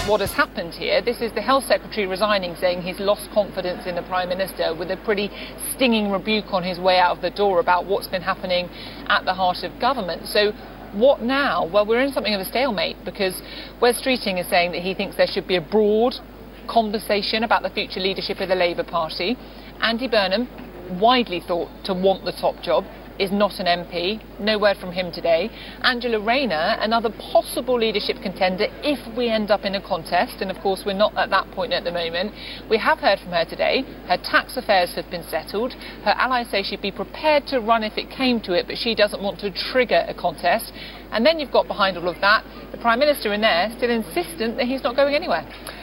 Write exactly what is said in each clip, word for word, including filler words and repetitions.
what has happened here. This is the Health Secretary resigning, saying he's lost confidence in the Prime Minister, with a pretty stinging rebuke on his way out of the door about what's been happening at the heart of government. So what now? Well, we're in something of a stalemate, because Wes Streeting is saying that he thinks there should be a broad conversation about the future leadership of the Labour Party. Andy Burnham, widely thought to want the top job, is not an M P. No word from him today. Angela Rayner, another possible leadership contender if we end up in a contest, and of course we're not at that point at the moment. We have heard from her today. Her tax affairs have been settled. Her allies say she'd be prepared to run if it came to it, but she doesn't want to trigger a contest. And then you've got behind all of that the Prime Minister in there, still insistent that he's not going anywhere.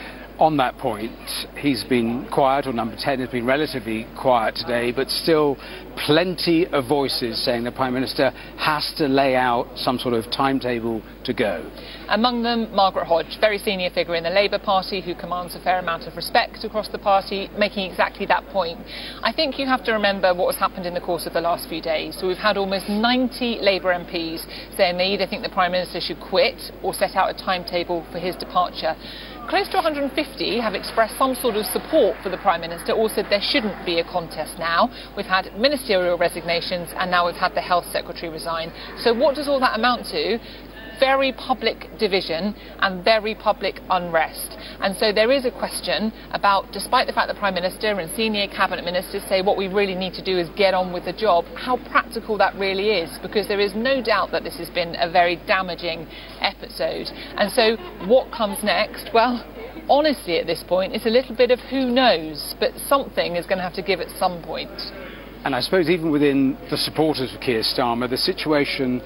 On that point, he's been quiet, or Number ten has been relatively quiet today, but still plenty of voices saying the Prime Minister has to lay out some sort of timetable to go. Among them, Margaret Hodge, very senior figure in the Labour Party who commands a fair amount of respect across the party, making exactly that point. I think you have to remember what has happened in the course of the last few days. So we've had almost ninety Labour M Ps saying they either think the Prime Minister should quit or set out a timetable for his departure. Close to one hundred fifty have expressed some sort of support for the Prime Minister, or said there shouldn't be a contest now. We've had ministerial resignations, and now we've had the Health Secretary resign. So what does all that amount to? Very public division and very public unrest. And so there is a question about, despite the fact that Prime Minister and senior cabinet ministers say what we really need to do is get on with the job, how practical that really is, because there is no doubt that this has been a very damaging episode. And so what comes next? Well, honestly at this point it's a little bit of who knows, but something is going to have to give at some point. And I suppose even within the supporters of Keir Starmer, the situation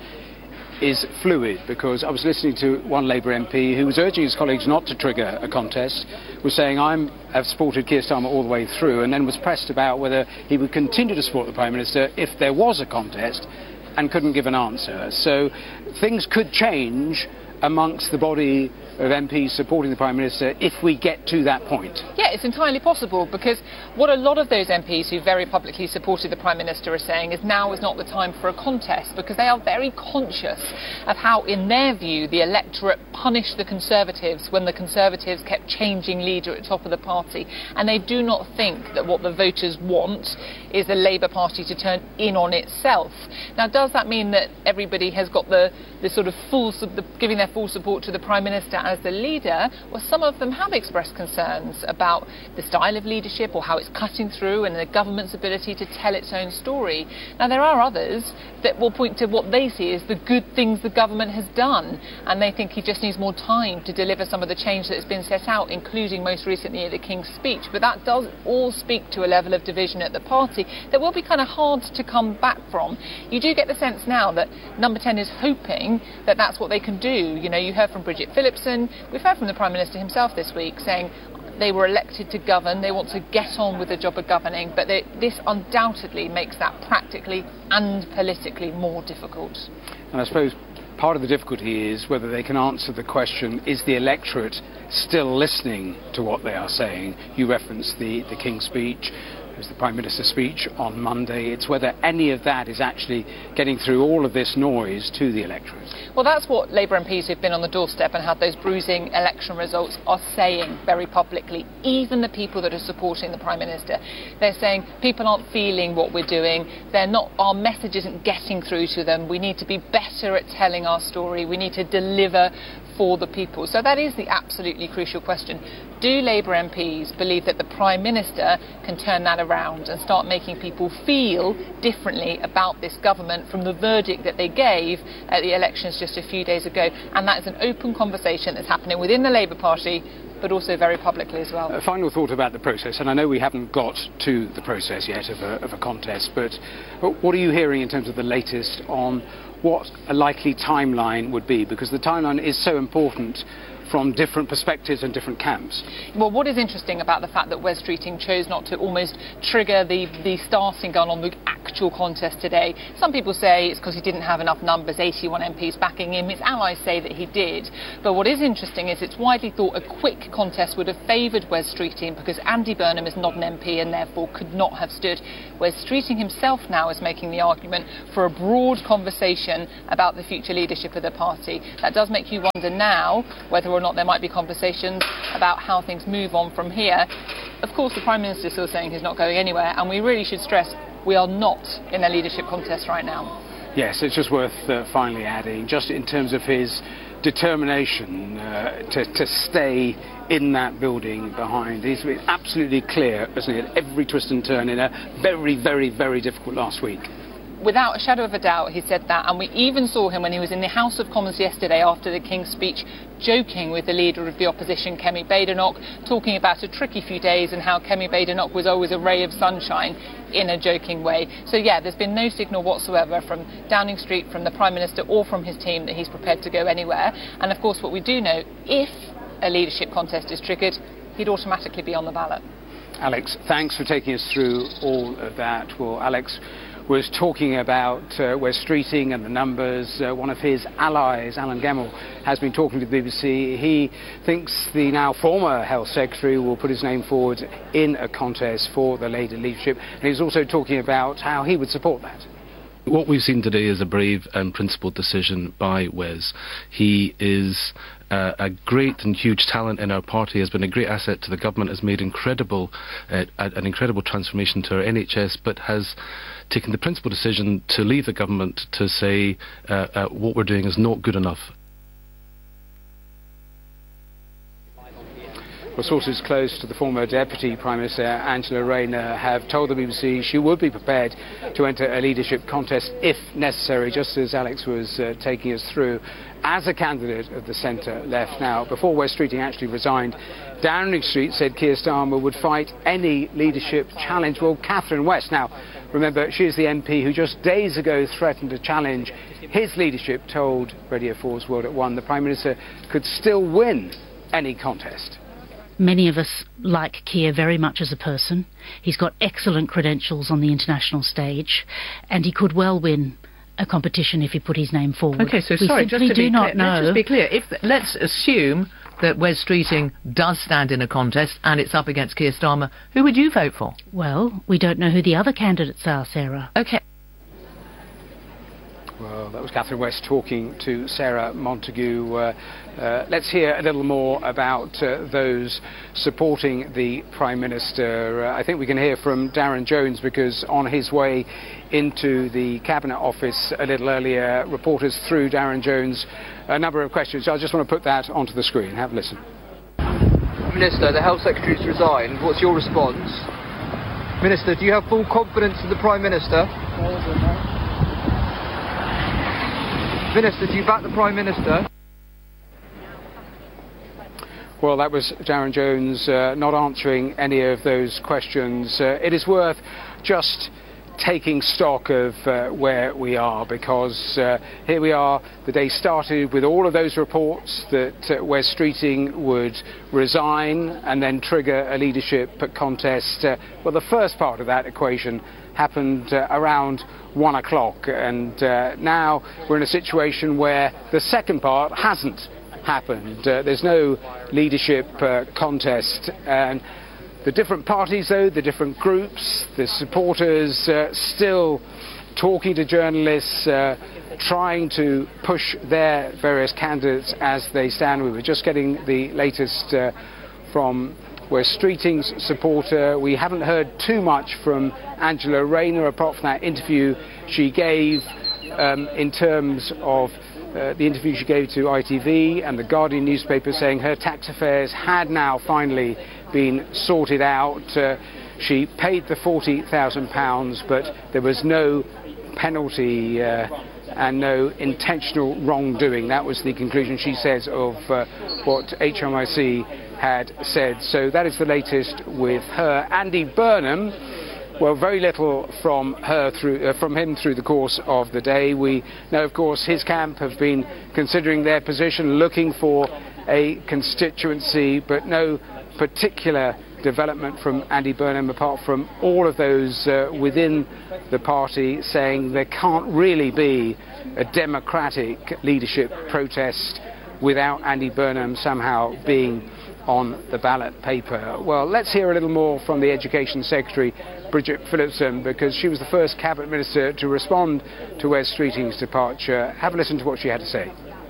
is fluid, because I was listening to one Labour M P who was urging his colleagues not to trigger a contest, was saying I'm have supported Keir Starmer all the way through, and then was pressed about whether he would continue to support the Prime Minister if there was a contest, and couldn't give an answer. So things could change amongst the body of M Ps supporting the Prime Minister if we get to that point. Yeah, it's entirely possible, because what a lot of those M Ps who very publicly supported the Prime Minister are saying is now is not the time for a contest, because they are very conscious of how, in their view, the electorate punished the Conservatives when the Conservatives kept changing leader at the top of the party, and they do not think that what the voters want is the Labour Party to turn in on itself. Now, does that mean that everybody has got the, the sort of full, the, giving their full support to the Prime Minister as the leader? Well, some of them have expressed concerns about the style of leadership, or how it's cutting through, and the government's ability to tell its own story. Now, there are others that will point to what they see as the good things the government has done, and they think he just needs more time to deliver some of the change that has been set out, including most recently at the King's speech. But that does all speak to a level of division at the party that will be kind of hard to come back from. You do get the sense now that Number ten is hoping that that's what they can do. You know, you heard from Bridget Phillipson, we've heard from the Prime Minister himself this week saying they were elected to govern, they want to get on with the job of governing, but they, this undoubtedly makes that practically and politically more difficult. And I suppose part of the difficulty is whether they can answer the question, is the electorate still listening to what they are saying? You referenced the, the King's speech. It was the Prime Minister's speech on Monday. It's whether any of that is actually getting through all of this noise to the electorate. Well, that's what Labour M Ps who've been on the doorstep and had those bruising election results are saying very publicly. Even the people that are supporting the Prime Minister, they're saying people aren't feeling what we're doing. They're not. Our message isn't getting through to them. We need to be better at telling our story. We need to deliver for the people. So that is the absolutely crucial question. Do Labour M Ps believe that the Prime Minister can turn that around and start making people feel differently about this government from the verdict that they gave at the elections just a few days ago? And that is an open conversation that's happening within the Labour Party, but also very publicly as well. A final thought about the process, and I know we haven't got to the process yet of a, of a contest, but what are you hearing in terms of the latest on what a likely timeline would be? Because the timeline is so important from different perspectives and different camps. Well, what is interesting about the fact that Wes Streeting chose not to almost trigger the, the starting gun on the actual contest today. Some people say it's because he didn't have enough numbers, eighty-one M Ps backing him. His allies say that he did. But what is interesting is it's widely thought a quick contest would have favoured Wes Streeting, because Andy Burnham is not an M P and therefore could not have stood. Wes Streeting himself now is making the argument for a broad conversation about the future leadership of the party. That does make you wonder now whether or not there might be conversations about how things move on from here. Of course, the Prime Minister is still saying he's not going anywhere, and we really should stress we are not in a leadership contest right now. Yes, it's just worth uh, finally adding, just in terms of his determination uh, to, to stay in that building behind. He's been absolutely clear, hasn't he, at every twist and turn in a very, very, very difficult last week. Without a shadow of a doubt, he said that, and we even saw him when he was in the House of Commons yesterday after the King's speech, joking with the leader of the opposition, Kemi Badenoch, talking about a tricky few days and how Kemi Badenoch was always a ray of sunshine in a joking way. So yeah, there's been no signal whatsoever from Downing Street, from the Prime Minister or from his team that he's prepared to go anywhere. And of course what we do know, if a leadership contest is triggered, he'd automatically be on the ballot. Alex, thanks for taking us through all of that. Well, Alex was talking about uh, Wes Streeting and the numbers. Uh, one of his allies, Alan Gemmell, has been talking to the B B C. He thinks the now former Health Secretary will put his name forward in a contest for the Labour leadership. And he's also talking about how he would support that. What we've seen today is a brave and principled decision by Wes. He is uh, a great and huge talent in our party, has been a great asset to the government, has made incredible, uh, an incredible transformation to our N H S, but has taken the principled decision to leave the government to say uh, uh, what we're doing is not good enough. Well, sources close to the former Deputy Prime Minister, Angela Rayner, have told the B B C she would be prepared to enter a leadership contest if necessary, just as Alex was uh, taking us through, as a candidate of the centre-left. Now, before Wes Streeting actually resigned, Downing Street said Keir Starmer would fight any leadership challenge. Well, Catherine West, now, remember, she is the M P who just days ago threatened to challenge his leadership, told Radio four's World at One the Prime Minister could still win any contest. Many of us like Keir very much as a person. He's got excellent credentials on the international stage, and he could well win a competition if he put his name forward. Okay, so we sorry, just to do be not clear, know. let's just be clear. If let's assume that Wes Streeting does stand in a contest and it's up against Keir Starmer, who would you vote for? Well, we don't know who the other candidates are, Sarah. Okay. Well, that was Catherine West talking to Sarah Montague. Uh, uh, let's hear a little more about uh, those supporting the Prime Minister. Uh, I think we can hear from Darren Jones, because on his way into the Cabinet Office a little earlier, reporters threw Darren Jones a number of questions. I just want to put that onto the screen. Have a listen. Minister, the Health Secretary's resigned. What's your response? Minister, do you have full confidence in the Prime Minister? Minister, do you back the Prime Minister? Well, that was Darren Jones uh, not answering any of those questions. Uh, it is worth just taking stock of uh, where we are, because uh, here we are, the day started with all of those reports that uh, Wes Streeting would resign and then trigger a leadership contest. Uh, well, the first part of that equation happened uh, around one o'clock, and uh, now we're in a situation where the second part hasn't happened. Uh, there's no leadership uh, contest, and the different parties, though, the different groups, the supporters, uh, still talking to journalists, uh, trying to push their various candidates as they stand. We were just getting the latest uh, from Wes Streeting's supporter. We haven't heard too much from Angela Rayner, apart from that interview she gave um, in terms of Uh, the interview she gave to I T V and the Guardian newspaper, saying her tax affairs had now finally been sorted out. Uh, she paid the forty thousand pounds, but there was no penalty uh, and no intentional wrongdoing. That was the conclusion, she says, of uh, what H M R C had said. So that is the latest with her. Andy Burnham, well, very little from her through, uh, from him through the course of the day. We know, of course, his camp have been considering their position, looking for a constituency, but no particular development from Andy Burnham, apart from all of those uh, within the party saying there can't really be a democratic leadership protest without Andy Burnham somehow being on the ballot paper. Well, let's hear a little more from the Education Secretary, Bridget Phillipson, because she was the first Cabinet Minister to respond to Wes Streeting's departure. Have a listen to what she had to say.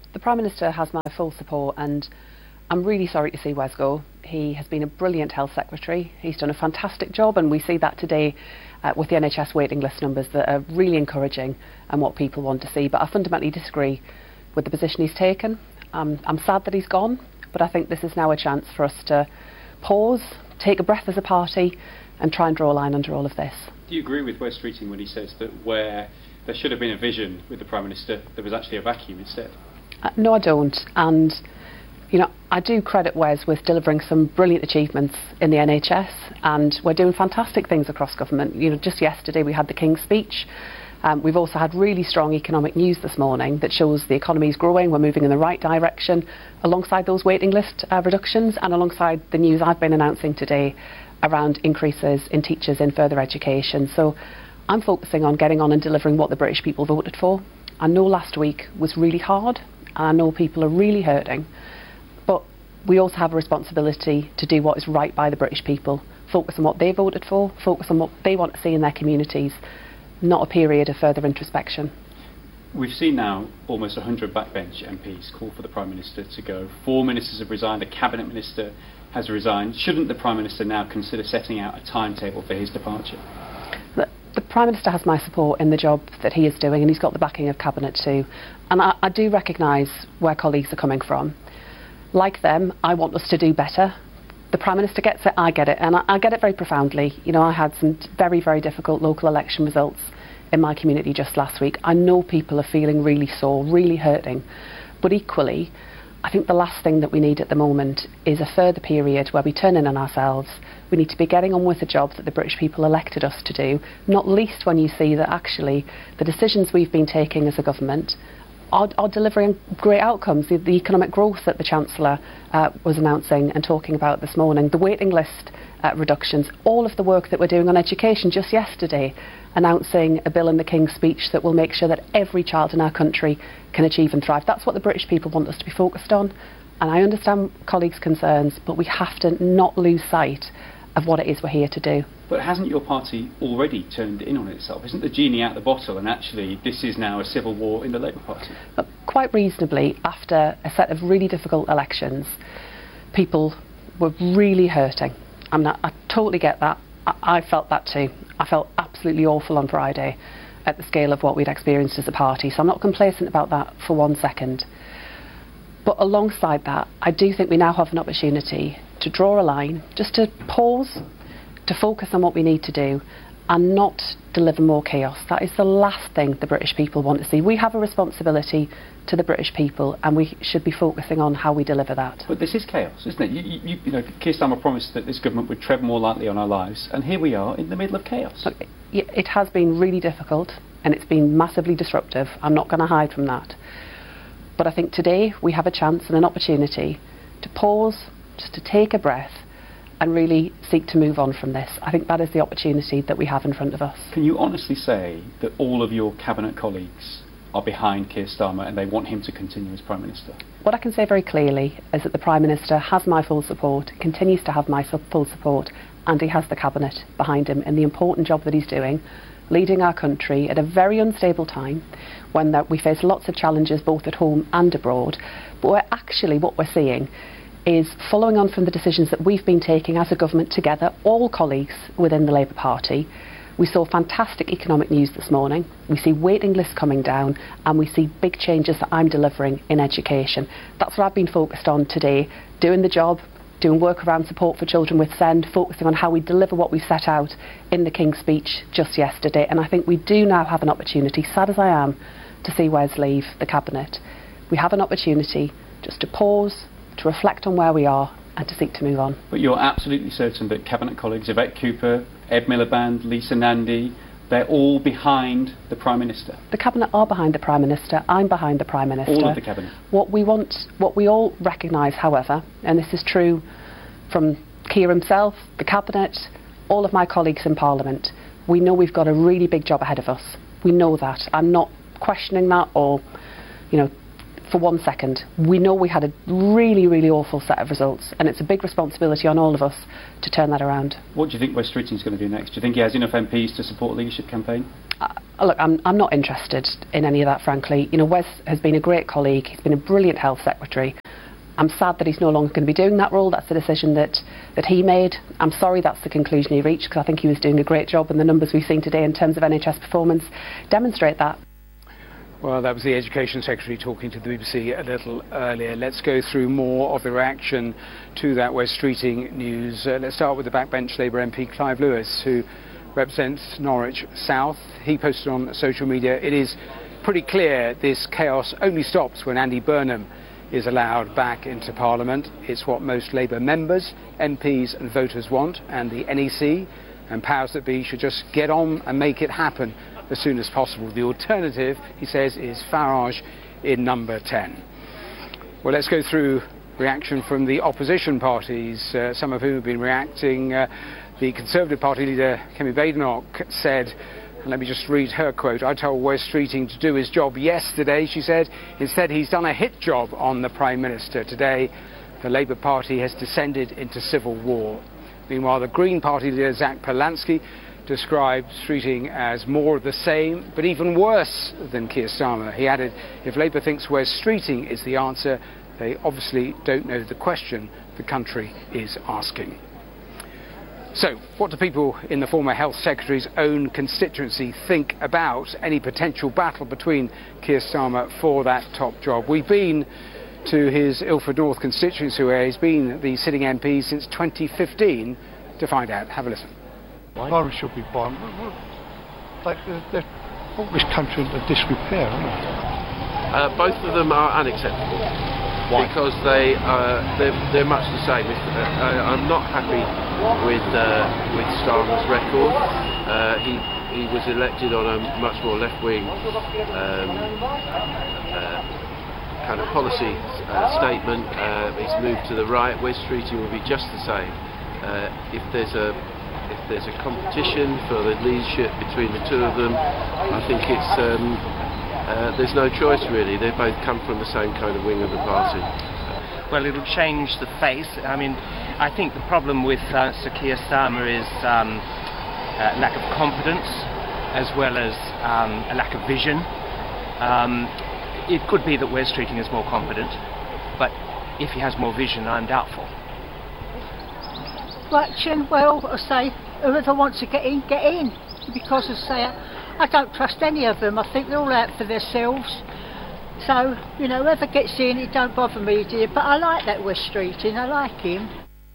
The Prime Minister has my full support, and I'm really sorry to see Wes go. He has been a brilliant Health Secretary. He's done a fantastic job, and we see that today uh, with the N H S waiting list numbers that are really encouraging and what people want to see. But I fundamentally disagree with the position he's taken. Um, I'm sad that he's gone, but I think this is now a chance for us to pause, take a breath as a party, and try and draw a line under all of this. Do you agree with Wes Streeting when he says that where there should have been a vision with the Prime Minister, there was actually a vacuum instead? Uh, no, I don't. And, you know, I do credit Wes with delivering some brilliant achievements in the N H S, and we're doing fantastic things across government. You know, just yesterday we had the King's Speech. Um, we've also had really strong economic news this morning that shows the economy is growing, we're moving in the right direction, alongside those waiting list uh, reductions and alongside the news I've been announcing today around increases in teachers in further education. So I'm focusing on getting on and delivering what the British people voted for. I know last week was really hard, and I know people are really hurting, but we also have a responsibility to do what is right by the British people, focus on what they voted for, focus on what they want to see in their communities, not a period of further introspection. We've seen now almost one hundred backbench M Ps call for the Prime Minister to go. Four ministers have resigned, a Cabinet Minister has resigned. Shouldn't the Prime Minister now consider setting out a timetable for his departure? The, the Prime Minister has my support in the job that he is doing, and he's got the backing of Cabinet too. And I, I do recognise where colleagues are coming from. Like them, I want us to do better. The Prime Minister gets it, I get it, and I, I get it very profoundly. You know, I had some very, very difficult local election results in my community just last week. I know people are feeling really sore, really hurting, but equally, I think the last thing that we need at the moment is a further period where we turn in on ourselves. We need to be getting on with the job that the British people elected us to do, not least when you see that actually the decisions we've been taking as a government Are, are delivering great outcomes. The, the economic growth that the Chancellor uh, was announcing and talking about this morning, the waiting list uh, reductions, all of the work that we're doing on education. Just yesterday, announcing a bill in the King's Speech that will make sure that every child in our country can achieve and thrive. That's what the British people want us to be focused on. And I understand colleagues' concerns, but we have to not lose sight of what it is we're here to do. But hasn't your party already turned in on itself? Isn't the genie out the bottle, and actually this is now a civil war in the Labour Party? But quite reasonably, after a set of really difficult elections, people were really hurting. I mean, I, I totally get that. I, I felt that too. I felt absolutely awful on Friday at the scale of what we'd experienced as a party, so I'm not complacent about that for one second. But alongside that, I do think we now have an opportunity to draw a line, just to pause, to focus on what we need to do and not deliver more chaos. That is the last thing the British people want to see. We have a responsibility to the British people, and we should be focusing on how we deliver that. But this is chaos, isn't it? You, you, you know, Keir Starmer promised that this government would tread more lightly on our lives, and here we are in the middle of chaos. Look, it has been really difficult, and it's been massively disruptive. I'm not going to hide from that. But I think today we have a chance and an opportunity to pause, just to take a breath, and really seek to move on from this. I think that is the opportunity that we have in front of us. Can you honestly say that all of your Cabinet colleagues are behind Keir Starmer and they want him to continue as Prime Minister? What I can say very clearly is that the Prime Minister has my full support, continues to have my su- full support, and he has the Cabinet behind him in the important job that he's doing, leading our country at a very unstable time when that we face lots of challenges both at home and abroad. But we're actually, what we're seeing is following on from the decisions that we've been taking as a government together, all colleagues within the Labour Party. We saw fantastic economic news this morning. We see waiting lists coming down, and we see big changes that I'm delivering in education. That's what I've been focused on today, doing the job, doing work around support for children with SEND, focusing on how we deliver what we set out in the King's Speech just yesterday. And I think we do now have an opportunity, sad as I am, to see Wes leave the Cabinet. We have an opportunity just to pause, to reflect on where we are and to seek to move on. But you're absolutely certain that Cabinet colleagues, Yvette Cooper, Ed Miliband, Lisa Nandy, they're all behind the Prime Minister? The Cabinet are behind the Prime Minister. I'm behind the Prime Minister. All of the Cabinet? What we want, what we all recognise, however, and this is true from Keir himself, the Cabinet, all of my colleagues in Parliament, we know we've got a really big job ahead of us. We know that. I'm not questioning that or, you know, for one second. We know we had a really, really awful set of results, and it's a big responsibility on all of us to turn that around. What do you think Wes Streeting is going to do next? Do you think he has enough M Ps to support a leadership campaign? Uh, look, I'm, I'm not interested in any of that, frankly. You know, Wes has been a great colleague. He's been a brilliant health secretary. I'm sad that he's no longer going to be doing that role. That's the decision that, that he made. I'm sorry that's the conclusion he reached, because I think he was doing a great job, and the numbers we've seen today in terms of N H S performance demonstrate that. Well, that was the Education Secretary talking to the B B C a little earlier. Let's go through more of the reaction to that Wes Streeting news. Uh, let's start with the backbench Labour M P Clive Lewis, who represents Norwich South. He posted on social media, "It is pretty clear this chaos only stops when Andy Burnham is allowed back into Parliament. It's what most Labour members, M Ps and voters want, and the N E C and powers that be should just get on and make it happen as soon as possible. The alternative," he says, "is Farage in number ten." Well, let's go through reaction from the opposition parties, uh, some of whom have been reacting. Uh, the Conservative Party leader, Kemi Badenoch, said, and let me just read her quote, "I told Wes Streeting to do his job yesterday," she said. "Instead, he's done a hit job on the Prime Minister. Today, the Labour Party has descended into civil war." Meanwhile, the Green Party leader, Zach Polansky, described Streeting as more of the same, but even worse than Keir Starmer. He added, "If Labour thinks Wes Streeting is the answer, they obviously don't know the question the country is asking." So, what do people in the former Health Secretary's own constituency think about any potential battle between Keir Starmer for that top job? We've been to his Ilford North constituency, where he's been the sitting M P since twenty fifteen, to find out. Have a listen. Irish should be buying. Like, they've brought this country into disrepair, haven't they? Uh, both of them are unacceptable. Why? Because they uh, they're, they're much the same. If, uh, I'm not happy with uh, with Starmer's record. Uh, he he was elected on a much more left-wing um, uh, kind of policy uh, statement. Uh, he's moved to the right. Wes Streeting will be just the same. Uh, if there's a if there's a competition for the leadership between the two of them, I think it's. Um, Uh, there's no choice really. They both come from the same kind of wing of the party. Well, it'll change the face. I mean, I think the problem with uh, Sir Keir Starmer is um, uh, lack of competence, as well as um, a lack of vision. Um, it could be that Wes Streeting is more competent, but if he has more vision, I'm doubtful. Election, well, I say, whoever wants to get in, get in. Because, as I say, I don't trust any of them. I think they're all out for themselves. So, you know, whoever gets in, it don't bother me, dear. But I like that Wes Streeting. I like him.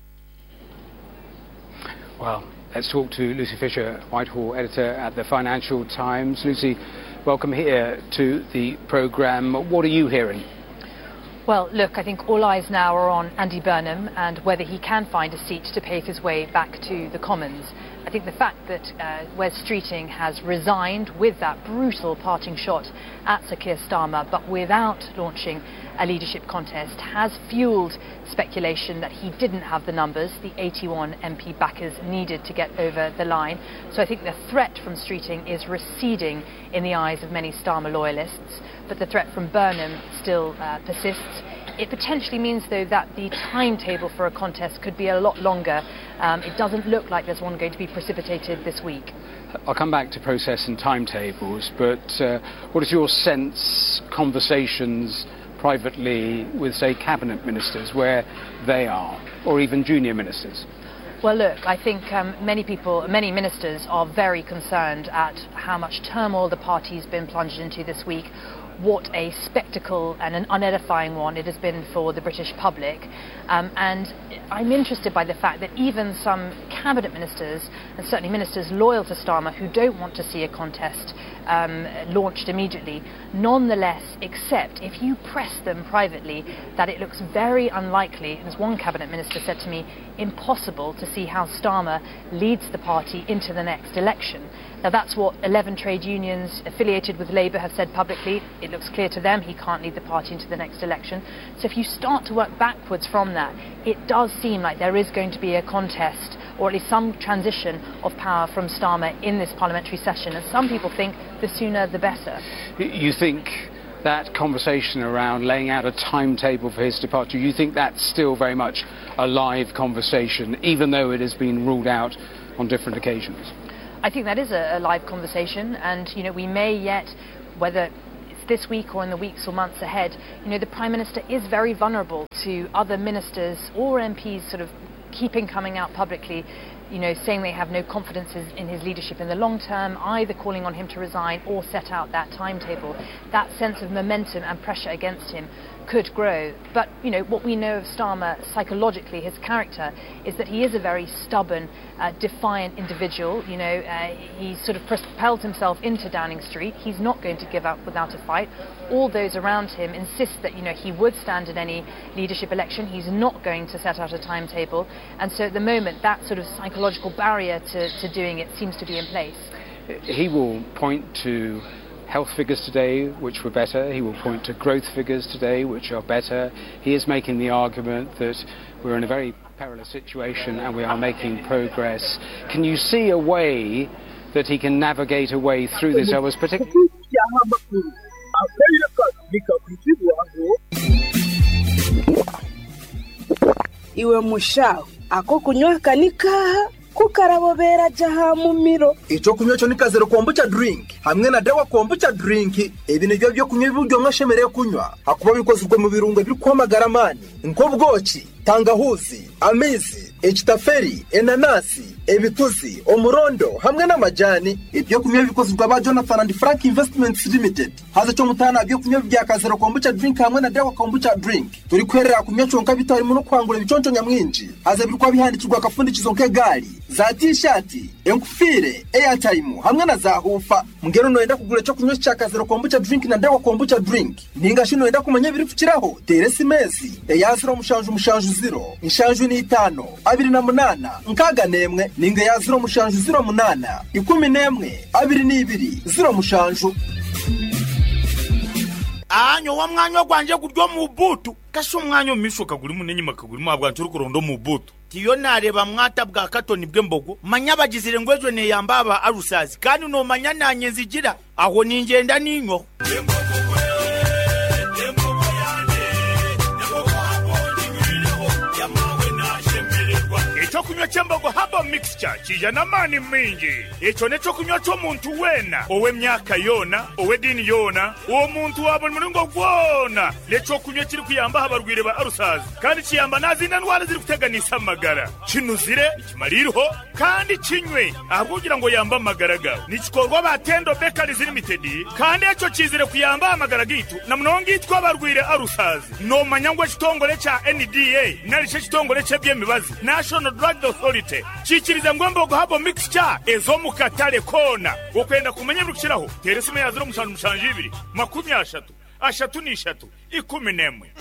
Well, let's talk to Lucy Fisher, Whitehall editor at the Financial Times. Lucy, welcome here to the programme. What are you hearing? Well, look, I think all eyes now are on Andy Burnham and whether he can find a seat to pave his way back to the Commons. I think the fact that uh, Wes Streeting has resigned with that brutal parting shot at Sir Keir Starmer, but without launching a leadership contest, has fuelled speculation that he didn't have the numbers, the eighty-one M P backers needed to get over the line. So I think the threat from Streeting is receding in the eyes of many Starmer loyalists, but the threat from Burnham still uh, persists. It potentially means, though, that the timetable for a contest could be a lot longer. Um, it doesn't look like there's one going to be precipitated this week. I'll come back to process and timetables, but uh, what is your sense, conversations privately with, say, cabinet ministers, where they are, or even junior ministers? Well, look, I think um, many people, many ministers are very concerned at how much turmoil the party's been plunged into this week. What a spectacle and an unedifying one it has been for the British public. Um, and I'm interested by the fact that even some cabinet ministers, and certainly ministers loyal to Starmer, who don't want to see a contest um, launched immediately, nonetheless accept, if you press them privately, that it looks very unlikely, as one cabinet minister said to me, impossible to see how Starmer leads the party into the next election. Now that's what eleven trade unions affiliated with Labour have said publicly. It looks clear to them he can't lead the party into the next election. So if you start to work backwards from that, it does seem like there is going to be a contest, or at least some transition of power from Starmer in this parliamentary session. And some people think the sooner the better. You think that conversation around laying out a timetable for his departure, you think that's still very much a live conversation, even though it has been ruled out on different occasions? I think that is a, a live conversation, and you know, we may yet, whether it's this week or in the weeks or months ahead, you know, the Prime Minister is very vulnerable to other ministers or M Ps sort of keeping coming out publicly, you know, saying they have no confidence in his leadership in the long term, either calling on him to resign or set out that timetable. That sense of momentum and pressure against him could grow. But, you know, what we know of Starmer psychologically, his character, is that he is a very stubborn, uh, defiant individual. You know, uh, he sort of propelled himself into Downing Street. He's not going to give up without a fight. All those around him insist that, you know, he would stand in any leadership election. He's not going to set out a timetable. And so at the moment, that sort of psychological barrier to, to doing it seems to be in place. He will point to health figures today which were better. He will point to growth figures today which are better. He is making the argument that we're in a very perilous situation and we are making progress. Can you see a way that he can navigate a way through this? I was particularly... Iwe mushao ako kunywa kanika kukarabobera jaha mumiro ico kunywa cyo nikazero kombucha drink hamwe na dawa kombucha drink ibi nibyo byo kunywa ibiryo mwashemereye kunywa hakuba bikozwe mu birungo biri kwamagara mani nkobwoki tangahuzi amezi echitaferi enanasi ebituzi omurondo hamwe n'amajani ibyo kunywa bikozwe ba Jonathan and Frank Investments Limited haza cyo mutana byo kunywa bya kazero kombucha drink hamwe na dawa kombucha drink turi kwerera kunywa cyonka bitari mu no kwangura biconco nyamwinji haza biri kwa bihandikirwa kafundikizo nk'egari za t-shirt enkufire airtime hamwe na za hufa mugero noenda kugura cyo kunywa cya kazero kombucha drink na dawa kombucha drink ninga shino enda kumanya biri fukiraho teresi mezi yazira mushanju mushanju zero inshanju ni itano abiri na munana nkaga nemwe ninga yazira mushanju zero munana ikumi nemwe abiri ni ibiri zero mushanju anyo wa mwanyo gwanje kuryo mu butu kasho mwanyo mishoka guri munenyi makaguri mabwa turi kurondo mu butu tiyo nareba mwata bwa katoni bwe mbogo manya bagizire ngwejo ne yambaba arusazi kandi no manya nanyezigira aho ningenda ninyo kunywa cyambago haba mixture kijana mani mingi echo necho kunywa cyo muntu wena owe myaka yona owe dini yona uwo muntu wabo muri ngo gwona necho kunywa kiri kuyamba habarwire ba arusazi kandi kiyamba nazina ndwara ziri kuteganisa amagara kinuzire ikimaririho kandi kinywe abugira ngo yamba amagara gawe nikikorwa batendo Bakeries Limited kandi echo kizire kuyamba amagara gitu na mnongi itwa barwire arusazi no manyangwe kitongole cha N D A nari kitongole cye byemibazi National Drug Authority chikiriza ngomba guhabo mixture ezo mukatale kona ukwenda kumenya bikiraho teresime yazira mushanju mushanju ibiri makumi ashatu ashatu ni ishatu ikumi nemwe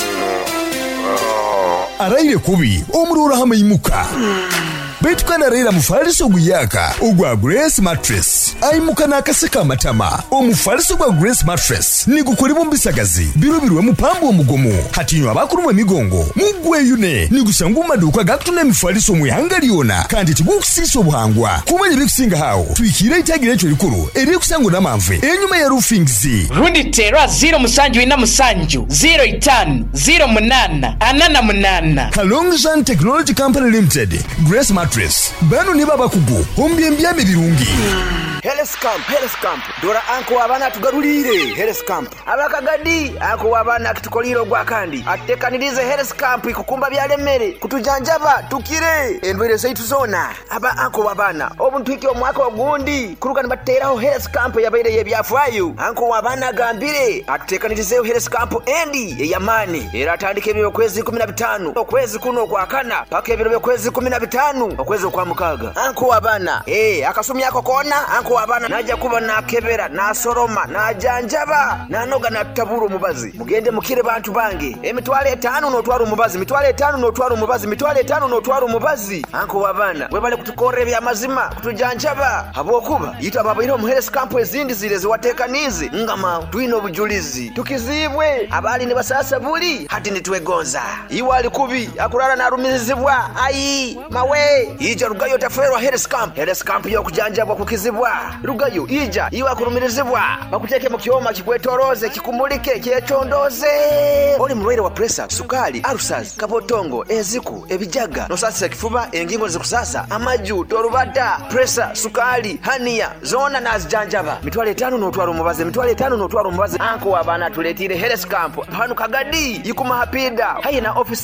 araire kubi omurura hamayimuka Betukana reira mufaliso guyaka ugwa Grace Mattress aimuka nakaseka matama omufaliso gwa Grace Mattress ni gukora ibumbisagazi birubirwe mupambo omugomo hatinywa bakurumwe migongo mugwe yune ni gusangu maduka gatune mufaliso muyangaliona kandi tibukusisa obuhangwa kumanye bikusinga hawo twikira itagire cyo likuru eri kusango namamve enyuma ya roofingzi rundi terwa zero musanju ina musanju zero itanu zero munana anana munana Kalongsan Technology Company Limited Grace Mattress bano ni baba kugu hombyembya birungi Health Camp Health Camp dora anko abana tugarulire Health Camp abakagadi anko abana akitukoliro gwa kandi atekanirize Health Camp ikukumba byalemere kutujanjaba tukire endwere saitu zona aba anko abana obuntu iki omwaka ogundi kuruka nibateraho Health Camp yabaire yebyafayo anko abana gambire atekanirize Health Camp endi yamani era atandike byo kwezi kumi na bitano okwezi kuno kwa kana paka byo kwezi kumi na bitano okwezi kwa mukaga anko abana eh akasumya yako kona anko abana naja kuba nakebera nasoroma najanjaba nanoga natabura umubazi mugende mukire bantu bange emitwale etano notwara umubazi mitwale etano notwara umubazi mitwale etano notwara umubazi anko abana webale kutukore bya mazima kutujanjaba abokuba yita baba iro mu Health Camp ezindi zile ziwatekanize ngama twino bujulizi tukizibwe abali ne basasa buli hati nitwegonza iwali kubi akurara narumizibwa ayi mawe ije rugayo taferwa Health Camp Health Camp yo kujanjabwa kukizibwa rugayo ija iwa kurumirizibwa bakuteke mu kyoma kikwetoroze kikumulike kyetondoze oli mulwaire wa pressure sukali arusas kabotongo eziku ebijaga nosasa kifuba engingo zikusasa amaju torubata pressure sukali hania zona nazijanjaba mitwale tano notwaro mubaze mitwale tano notwaro mubaze anko abana tuletire Health Camp hanu kagadi yikuma hapida hayi na office